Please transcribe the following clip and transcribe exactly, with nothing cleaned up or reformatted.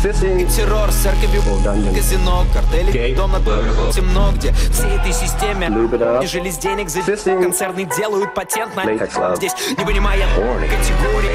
и террор с церковью, казино, картели, дом на темно, где всей этой системе не жили с денег за концерны делают патент на здесь, не понимая категории.